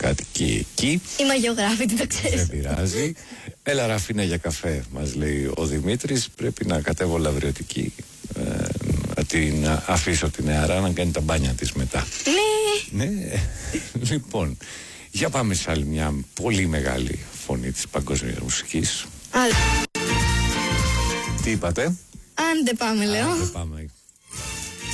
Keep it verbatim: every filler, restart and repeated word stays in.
κάτοικοι εκεί. Είμαι αγιογράφητη, το ξέρεις. Δεν πειράζει. Έλα Ραφίνα για καφέ, μας λέει ο Δημήτρης. Πρέπει να κατέβω Λαβριωτική, ε, να την αφήσω την νεαρά να κάνει τα μπάνια της μετά. Ναι. Ναι. Λοιπόν, για πάμε σε άλλη μια πολύ μεγάλη φωνή της παγκόσμιας μουσικής. Άλλα. Τι είπατε? Άντε πάμε, λέω. Άντε πάμε.